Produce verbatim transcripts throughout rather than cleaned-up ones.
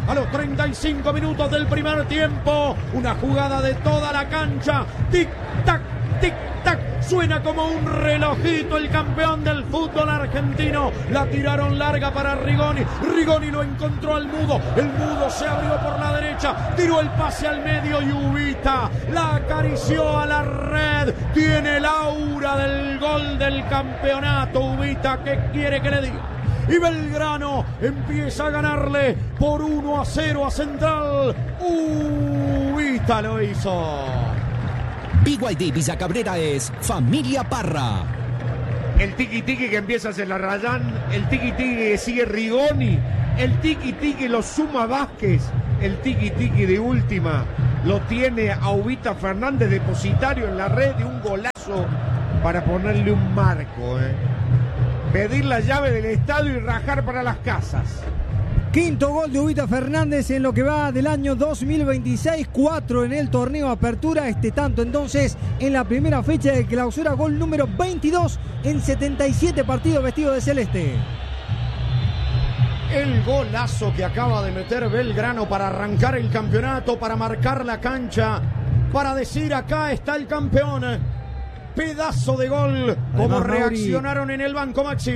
a los treinta y cinco minutos del primer tiempo. Una jugada de toda la cancha. Tic-tac, tic-tac. Suena como un relojito el campeón del fútbol argentino. La tiraron larga para Rigoni. Rigoni lo encontró al Mudo. El Mudo se abrió por la derecha. Tiró el pase al medio y Ubita la acarició a la red. Tiene el aura del gol del campeonato. Ubita, ¿qué quiere que le diga? Y Belgrano empieza a ganarle por uno a cero a Central. Ubita lo hizo. B Y D Villa Cabrera es Familia Parra. El tiki-tiki que empieza a hacer la Rayán, el tiki-tiki que sigue Rigoni, el tiki-tiki lo suma Vázquez, el tiki-tiki de última lo tiene a Ubita Fernández, depositario en la red de un golazo para ponerle un marco, ¿eh? Pedir la llave del estadio y rajar para las casas. Quinto gol de Ubita Fernández en lo que va del año dos mil veintiséis, cuatro en el torneo Apertura, este tanto entonces en la primera fecha de clausura, gol número veintidós en setenta y siete partidos vestido de celeste. El golazo que acaba de meter Belgrano para arrancar el campeonato, para marcar la cancha, para decir acá está el campeón. Pedazo de gol. ¿Cómo Además, reaccionaron Mauri en el banco, Maxi?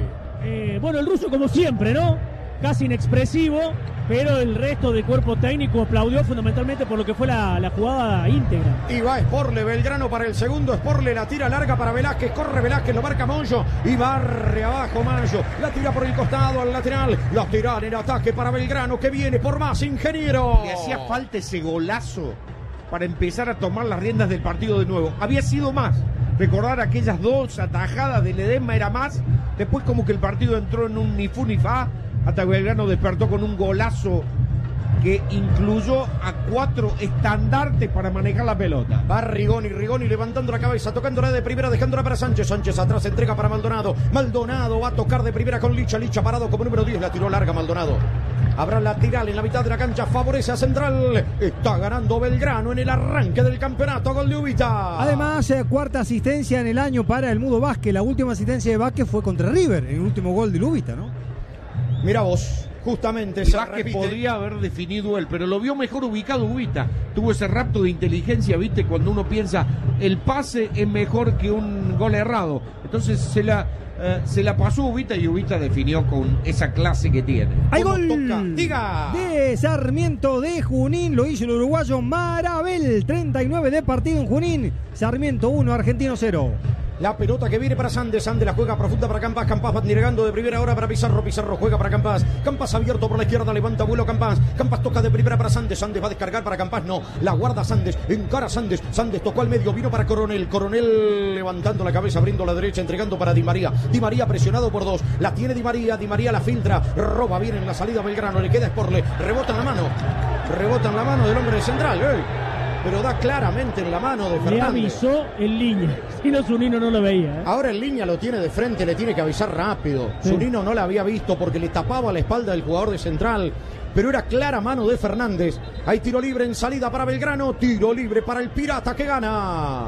Eh, bueno, el ruso como siempre, ¿no? Casi inexpresivo, pero el resto del cuerpo técnico aplaudió fundamentalmente por lo que fue la, la jugada íntegra. Y va Sporle, Belgrano para el segundo. Sporle la tira larga para Velázquez. Corre Velázquez, lo marca Monjo y barre abajo Mayo. La tira por el costado al lateral. La tiran en ataque para Belgrano que viene por más, Ingeniero. Le hacía falta ese golazo para empezar a tomar las riendas del partido de nuevo. Había sido más. Recordar aquellas dos atajadas de Ledesma era más. Después como que el partido entró en un ni fu ni fa. Hasta Belgrano despertó con un golazo que incluyó a cuatro estandartes para manejar la pelota. Va Rigoni, Rigoni levantando la cabeza, tocándola de primera, dejándola para Sánchez. Sánchez atrás, entrega para Maldonado. Maldonado va a tocar de primera con Licha. Licha parado como número diez, la tiró larga Maldonado. Habrá lateral en la mitad de la cancha, favorece a Central. Está ganando Belgrano en el arranque del campeonato, gol de Ubita. Además, eh, cuarta asistencia en el año para el Mudo Vázquez. La última asistencia de Vázquez fue contra River, el último gol de Ubita, ¿no? Mira vos, justamente se Vázquez repite. Podría haber definido él, pero lo vio mejor ubicado Ubita. Tuvo ese rapto de inteligencia, viste, cuando uno piensa el pase es mejor que un gol errado. Entonces se la, eh, se la pasó Ubita y Ubita definió con esa clase que tiene. ¡Hay gol! Toca? Diga. De Sarmiento de Junín, lo hizo el uruguayo Marabel. treinta y nueve de partido en Junín. Sarmiento uno, Argentino cero. La pelota que viene para Sandes, Sandes la juega profunda para Campas, Campas va llegando de primera hora para Pizarro, Pizarro juega para Campas, Campas abierto por la izquierda, levanta vuelo Campas, Campas toca de primera para Sandes, Sandes va a descargar para Campas, no, la guarda Sandes, encara Sandes, Sandes tocó al medio, vino para Coronel, Coronel levantando la cabeza, abriendo la derecha, entregando para Di María, Di María presionado por dos, la tiene Di María, Di María la filtra, roba bien en la salida Belgrano, le queda Sporle, rebota en la mano, rebota en la mano del hombre de Central, ¡eh! Pero da claramente en la mano de Fernández. Le avisó en línea, si no Zunino no lo veía, ¿eh? Ahora en línea lo tiene de frente, le tiene que avisar rápido. Sí. Zunino no la había visto porque le tapaba la espalda del jugador de Central, pero era clara mano de Fernández. Hay tiro libre en salida para Belgrano, tiro libre para el Pirata que gana.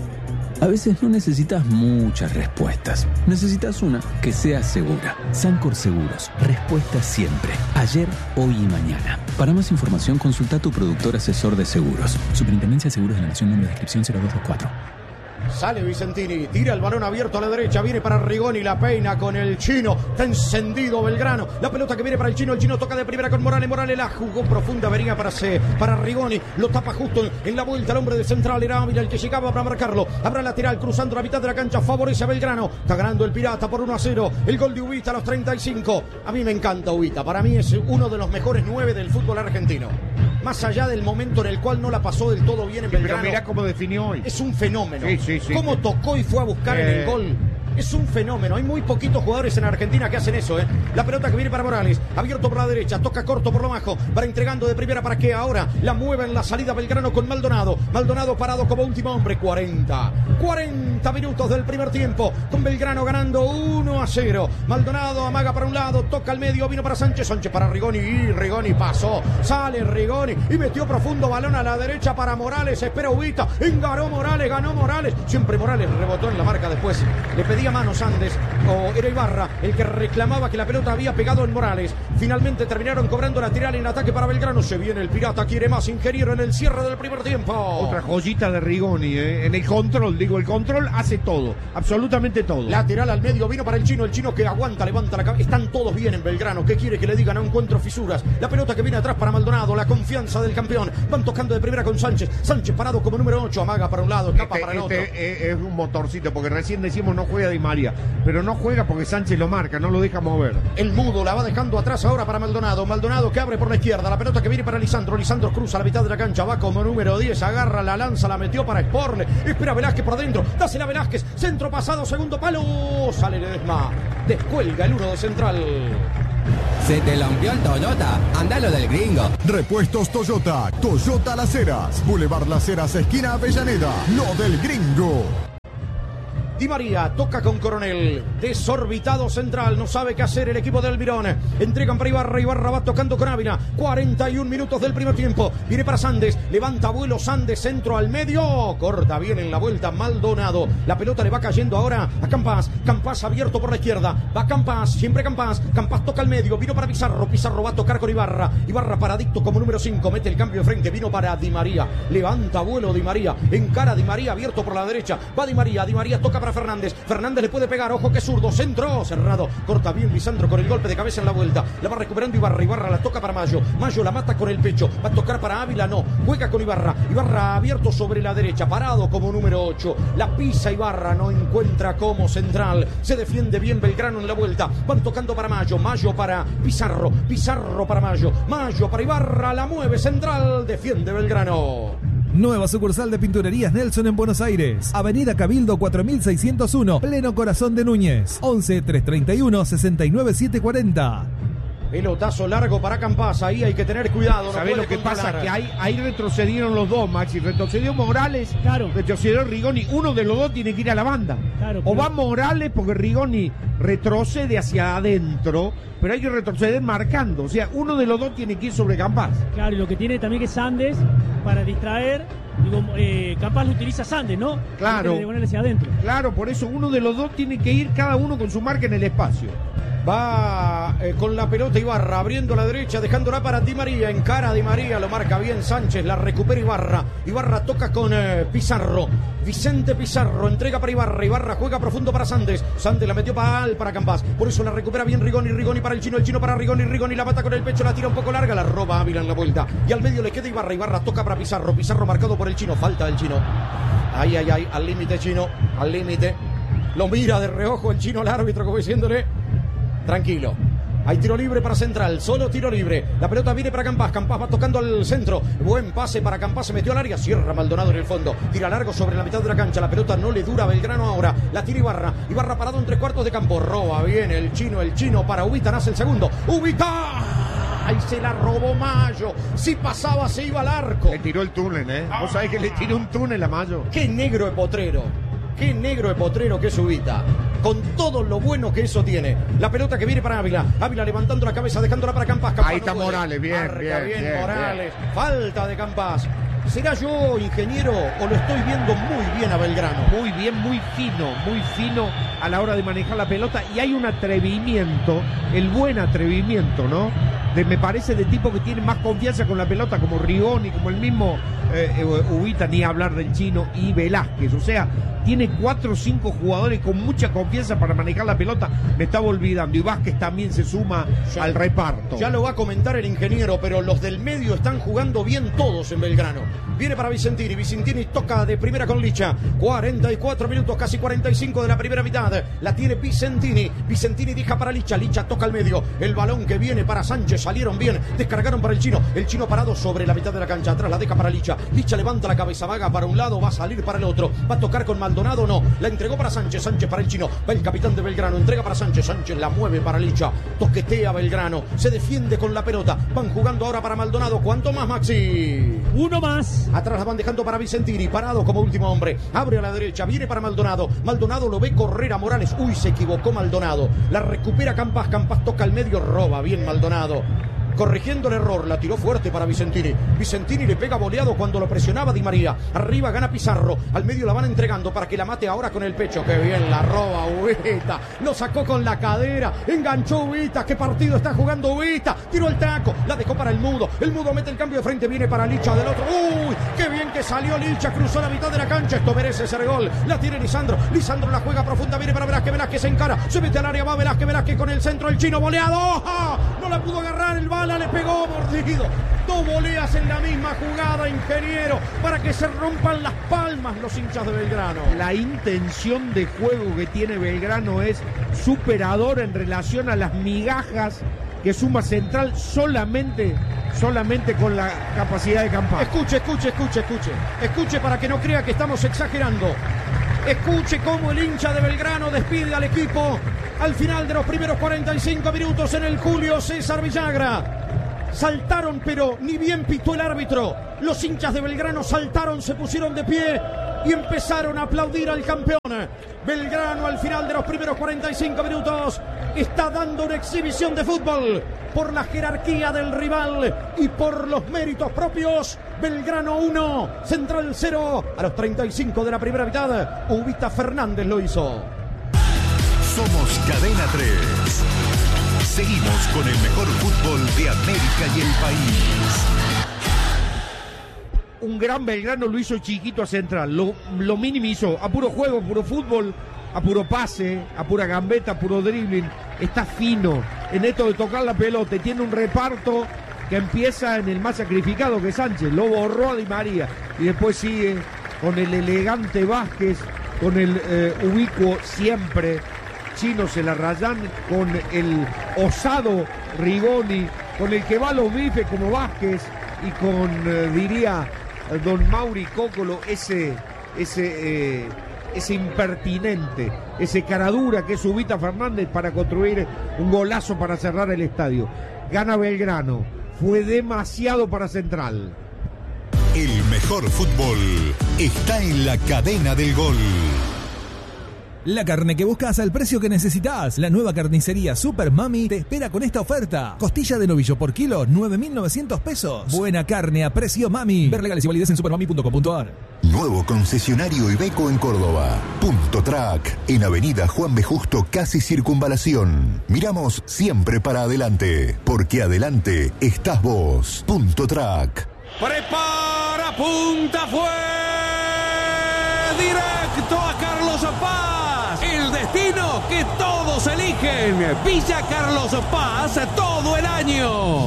A veces no necesitas muchas respuestas. Necesitas una que sea segura. Sancor Seguros. Respuesta siempre. Ayer, hoy y mañana. Para más información, consulta a tu productor asesor de seguros. Superintendencia de Seguros de la Nación, número de inscripción cero dos dos cuatro. Sale Vicentini, tira el balón abierto a la derecha, viene para Rigoni, la peina con el Chino, está encendido Belgrano, la pelota que viene para el Chino, el Chino toca de primera con Morales, Morales la jugó profunda, venía para, C, para Rigoni, lo tapa justo en la vuelta, el hombre de Central era Ávila el que llegaba para marcarlo, habrá lateral cruzando la mitad de la cancha, favorece a Belgrano, está ganando el Pirata por uno a cero, el gol de Ubita a los treinta y cinco, a mí me encanta Ubita, para mí es uno de los mejores nueve del fútbol argentino. Más allá del momento en el cual no la pasó del todo bien en Belgrano. Pero mirá cómo definió hoy. Es un fenómeno. Sí, sí, sí. Cómo tocó y fue a buscar eh. en el gol. Es un fenómeno. Hay muy poquitos jugadores en Argentina que hacen eso, ¿eh? La pelota que viene para Morales. Abierto por la derecha. Toca corto por lo bajo. Va entregando de primera para que ahora la mueva en la salida Belgrano con Maldonado. Maldonado parado como último hombre. cuarenta. cuarenta minutos del primer tiempo. Con Belgrano ganando uno a cero. Maldonado amaga para un lado. Toca al medio. Vino para Sánchez. Sánchez para Rigoni. Y Rigoni pasó. Sale Rigoni. Y metió profundo balón a la derecha para Morales. Espera Ubita. Engaró Morales. Ganó Morales. Siempre Morales rebotó en la marca después. Le pedía manos Andes, o era Ibarra el que reclamaba que la pelota había pegado en Morales. Finalmente terminaron cobrando lateral en ataque para Belgrano. Se viene el Pirata, quiere más, Ingeniero, en el cierre del primer tiempo. Otra joyita de Rigoni, ¿eh? En el control, digo, el control hace todo, absolutamente todo. Lateral al medio, vino para el Chino, el Chino que aguanta, levanta la cabeza. Están todos bien en Belgrano, ¿qué quiere que le digan? No encuentro fisuras. La pelota que viene atrás para Maldonado, la confianza del campeón. Van tocando de primera con Sánchez. Sánchez parado como número ocho, amaga para un lado, escapa este, para el este otro. Es, es un motorcito, porque recién decimos no juega Di María, pero no juega porque Sánchez lo marca, no lo deja mover. El Mudo la va dejando atrás ahora para Maldonado. Maldonado que abre por la izquierda, la pelota que viene para Lisandro. Lisandro cruza la mitad de la cancha, va como número diez, agarra la lanza, la metió para Sporle. Espera Velázquez por dentro, dásela a Velázquez, centro pasado, segundo palo, sale Ledesma, descuelga el uno de Central. Se te lampió el Toyota, andalo del Gringo. Repuestos Toyota, Toyota Las Heras, Boulevard Las Heras, esquina Avellaneda, lo del Gringo. Di María toca con Coronel, desorbitado Central, no sabe qué hacer el equipo del Almirón. Entregan para Ibarra, Ibarra va tocando con Ávila. cuarenta y un minutos del primer tiempo. Viene para Sandes, levanta vuelo Sandes, centro al medio, corta bien en la vuelta Maldonado. La pelota le va cayendo ahora a Campas. Campas abierto por la izquierda, va Campas, siempre Campas. Campas toca al medio, vino para Pizarro. Pizarro va a tocar con Ibarra. Ibarra paradicto como número cinco, mete el cambio de frente, vino para Di María. Levanta vuelo Di María, encara Di María abierto por la derecha. Va Di María, Di María toca para Fernández. Fernández le puede pegar, ojo que zurdo, centro, cerrado. Corta bien Lisandro con el golpe de cabeza en la vuelta. La va recuperando Ibarra, Ibarra la toca para Mayo. Mayo la mata con el pecho, va a tocar para Ávila, no. Juega con Ibarra, Ibarra abierto sobre la derecha, parado como número ocho. La pisa Ibarra, no encuentra como Central. Se defiende bien Belgrano en la vuelta. Van tocando para Mayo, Mayo para Pizarro, Pizarro para Mayo, Mayo para Ibarra, la mueve Central, defiende Belgrano. Nueva sucursal de Pinturerías Nelson en Buenos Aires. Avenida Cabildo cuatro mil seiscientos uno, pleno corazón de Núñez. once, trescientos treinta y uno, sesenta y nueve, setecientos cuarenta. Pelotazo largo para Campas, ahí hay que tener cuidado. No ¿Sabés lo que controlar. pasa? Que ahí, ahí retrocedieron los dos, Maxi. Retrocedió Morales, Claro. retrocedió Rigoni. Uno de los dos tiene que ir a la banda. Claro, o pero- va Morales porque Rigoni retrocede hacia adentro, pero hay que retroceder marcando. O sea, uno de los dos tiene que ir sobre Campas. Claro, y lo que tiene también que Sandes para distraer, digo, eh, Campas lo utiliza Sandes, ¿no? Claro. Tiene que ponerle hacia adentro. Claro, por eso uno de los dos tiene que ir cada uno con su marca en el espacio. Va eh, con la pelota Ibarra, abriendo la derecha, dejándola para Di María. Encara a Di María, lo marca bien Sánchez, la recupera Ibarra. Ibarra toca con eh, Pizarro. Vicente Pizarro entrega para Ibarra. Ibarra juega profundo para Sandes. Sandes la metió para Al, para Campas. Por eso la recupera bien Rigoni. Rigoni para el Chino. El Chino para Rigoni. Rigoni la mata con el pecho, la tira un poco larga. La roba Ávila en la vuelta. Y al medio le queda Ibarra. Ibarra toca para Pizarro. Pizarro marcado por el Chino. Falta del Chino. Ay, ay, ay. Al límite Chino. Al límite. Lo mira de reojo el Chino al árbitro como diciéndole: tranquilo. Hay tiro libre para Central, solo tiro libre. La pelota viene para Campas, Campas va tocando al centro. Buen pase para Campas, se metió al área, cierra Maldonado en el fondo. Tira largo sobre la mitad de la cancha, la pelota no le dura a Belgrano ahora. La tira Ibarra, Ibarra parado en tres cuartos de campo. Roba bien el Chino, el Chino para Ubita, nace el segundo. Ubita, ay, se la robó Mayo. Si pasaba se iba al arco. Le tiró el túnel, ¿eh? Vos sabés que le tiró un túnel a Mayo. Qué negro de potrero. Qué negro de potrero que es Ubita. Con todo lo bueno que eso tiene. La pelota que viene para Ávila. Ávila levantando la cabeza, dejándola para Campas. Campas Ahí no está puede. Morales, bien, Marca bien, bien, bien, Morales. Falta de Campas. ¿Será yo, ingeniero, o lo estoy viendo muy bien a Belgrano? Muy bien, muy fino, muy fino a la hora de manejar la pelota. Y hay un atrevimiento, el buen atrevimiento, ¿no? De, me parece de tipo que tiene más confianza con la pelota, como Rigoni, como el mismo eh, eh, Ubita, ni hablar del Chino, y Velázquez. O sea, tiene cuatro o cinco jugadores con mucha confianza para manejar la pelota. Me estaba olvidando. Y Vázquez también se suma Ya- al reparto. Ya lo va a comentar el ingeniero, pero los del medio están jugando bien todos en Belgrano. Viene para Vicentini, Vicentini toca de primera con Licha. cuarenta y cuatro minutos, casi cuarenta y cinco de la primera mitad. La tiene Vicentini, Vicentini deja para Licha, Licha toca al medio. El balón que viene para Sánchez, salieron bien, descargaron para el Chino. El Chino parado sobre la mitad de la cancha, atrás la deja para Licha. Licha levanta la cabeza, vaga para un lado, va a salir para el otro. Va a tocar con Maldonado, no. La entregó para Sánchez, Sánchez para el Chino. Va el capitán de Belgrano, entrega para Sánchez, Sánchez la mueve para Licha. Toquetea Belgrano, se defiende con la pelota. Van jugando ahora para Maldonado. ¿Cuánto más, Maxi? Uno más. Atrás la van dejando para Vicentini, parado como último hombre. Abre a la derecha, viene para Maldonado. Maldonado lo ve correr a Morales. Uy, se equivocó Maldonado. La recupera Campas, Campas toca al medio, roba bien Maldonado. corrigiendo el error, la tiró fuerte para Vicentini. Vicentini le pega boleado cuando lo presionaba Di María. Arriba gana Pizarro, al medio la van entregando para que la mate ahora con el pecho. Qué bien la roba Ubita, lo sacó con la cadera, enganchó Ubita. Qué partido está jugando Ubita, tiró el taco, la dejó para el Mudo. El Mudo mete el cambio de frente, viene para Licha del otro. Uy, qué bien que salió Licha, cruzó la mitad de la cancha. Esto merece ser gol, la tiene Lisandro. Lisandro la juega profunda, viene para Velázquez. Velázquez se encara, se mete al área, va Velázquez. Velázquez con el centro, el chino boleado. ¡Oh! No la pudo agarrar, el bala le pegó mordido. Dos voleas en la misma jugada, ingeniero, para que se rompan las palmas los hinchas de Belgrano. La intención de juego que tiene Belgrano es superador en relación a las migajas que suma Central solamente, solamente con la capacidad de campana. Escuche, escuche, escuche, escuche. Escuche para que no crea que estamos exagerando. Escuche cómo el hincha de Belgrano despide al equipo al final de los primeros cuarenta y cinco minutos en el Julio César Villagra. Saltaron, pero ni bien pitó el árbitro. Los hinchas de Belgrano saltaron, se pusieron de pie y empezaron a aplaudir al campeón. Belgrano al final de los primeros cuarenta y cinco minutos está dando una exhibición de fútbol por la jerarquía del rival y por los méritos propios. Belgrano uno, Central cero. A los treinta y cinco de la primera mitad, Ubita Fernández lo hizo. Somos Cadena tres. Seguimos con el mejor fútbol de América y el país. Un gran Belgrano lo hizo chiquito a Central, lo, lo minimizó, a puro juego, a puro fútbol, a puro pase, a pura gambeta, a puro dribbling. Está fino en esto de tocar la pelota, tiene un reparto que empieza en el más sacrificado que es Sánchez, lo borró a Di María y después sigue con el elegante Vázquez, con el eh, ubicuo siempre Chino Celarrayán, con el osado Rigoni, con el que va a los bifes como Vázquez y con, eh, diría, don Mauri Cócolo, ese, ese, eh, ese impertinente, ese caradura que es Ubita Fernández para construir un golazo para cerrar el estadio. Gana Belgrano, fue demasiado para Central. El mejor fútbol está en la cadena del gol. La carne que buscas al precio que necesitas. La nueva carnicería Super Mami te espera con esta oferta. Costilla de novillo por kilo, nueve mil novecientos pesos. Buena carne a precio Mami. Ver legales y validez en supermami punto com punto a r. Nuevo concesionario Iveco en Córdoba. Punto Track, en Avenida Juan B. Justo, casi Circunvalación. Miramos siempre para adelante, porque adelante estás vos. Punto Track. Prepara, punta, fue directo a Carlos Paz. El destino que todos eligen. Villa Carlos Paz todo el año.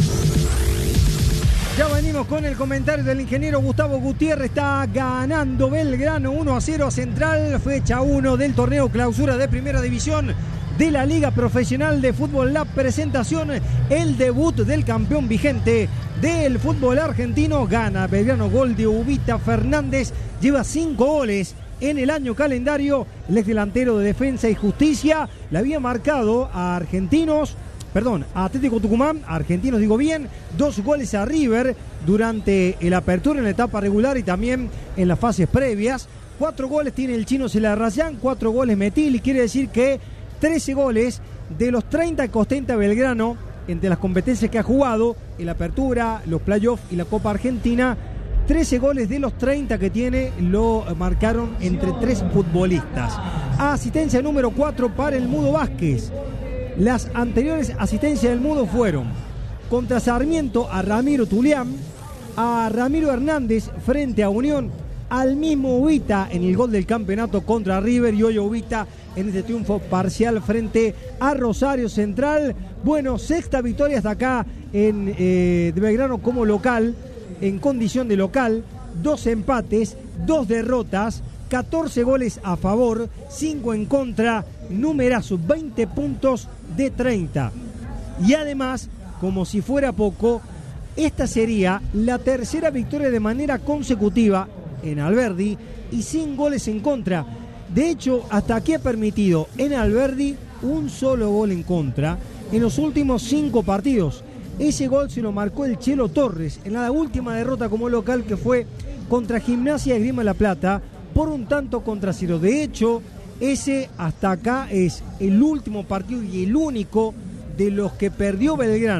Ya venimos con el comentario del ingeniero Gustavo Gutiérrez. Está ganando Belgrano uno a cero a Central. Fecha uno del torneo clausura de primera división de la Liga Profesional de Fútbol. La presentación, el debut del campeón vigente del fútbol argentino. Gana Belgrano, gol de Ubita Fernández. Lleva cinco goles en el año calendario. El ex delantero de Defensa y Justicia le había marcado a Argentinos, perdón, a Atlético Tucumán, a Argentinos digo bien, dos goles a River durante el apertura en la etapa regular y también en las fases previas. Cuatro goles tiene el chino Celarrayán, cuatro goles Metil, y quiere decir que trece goles de los treinta que ostenta Belgrano entre las competencias que ha jugado, en la apertura, los playoffs y la Copa Argentina. trece goles de los treinta que tiene lo marcaron entre tres futbolistas. Asistencia número cuatro para el Mudo Vázquez. Las anteriores asistencias del Mudo fueron contra Sarmiento a Ramiro Tulián, a Ramiro Hernández frente a Unión, al mismo Ubita en el gol del campeonato contra River y hoy Ubita en este triunfo parcial frente a Rosario Central. Bueno, sexta victoria hasta acá en eh, de Belgrano como local, en condición de local, dos empates, dos derrotas, catorce goles a favor, cinco en contra, numerazo, veinte puntos de treinta. Y además, como si fuera poco, esta sería la tercera victoria de manera consecutiva en Alberdi y sin goles en contra. De hecho, hasta aquí ha permitido en Alberdi un solo gol en contra en los últimos cinco partidos. Ese gol se lo marcó el Chelo Torres en la última derrota como local, que fue contra Gimnasia de Grima La Plata por un tanto contra cero. De hecho, ese hasta acá es el último partido y el único de los que perdió Belgrano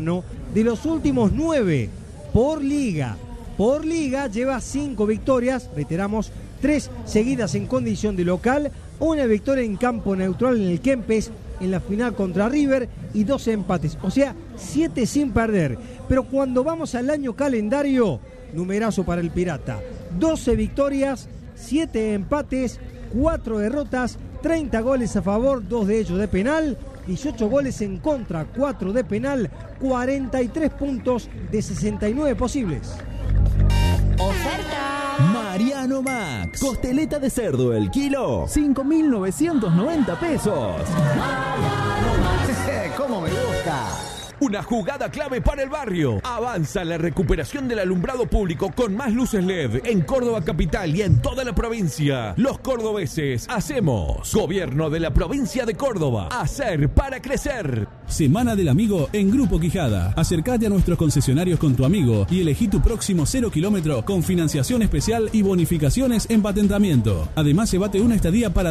de los últimos nueve por liga. Por liga lleva cinco victorias, reiteramos, tres seguidas en condición de local, una victoria en campo neutral en el Kempes en la final contra River y dos empates, o sea, siete sin perder. Pero cuando vamos al año calendario, numerazo para el Pirata, doce victorias, siete empates, cuatro derrotas, treinta goles a favor, dos de ellos de penal, dieciocho goles en contra, cuatro de penal, cuarenta y tres puntos de sesenta y nueve posibles. ¡Oferta! Mariano Max. Costeleta de cerdo el kilo, cinco mil novecientos noventa pesos. Mariano Max. ¿Cómo me gusta? Una jugada clave para el barrio. Avanza la recuperación del alumbrado público con más luces L E D en Córdoba capital y en toda la provincia. Los cordobeses hacemos. Gobierno de la provincia de Córdoba. Hacer para crecer. Semana del Amigo en Grupo Quijada. Acércate a nuestros concesionarios con tu amigo y elegí tu próximo cero kilómetro con financiación especial y bonificaciones en patentamiento. Además, llévate una estadía para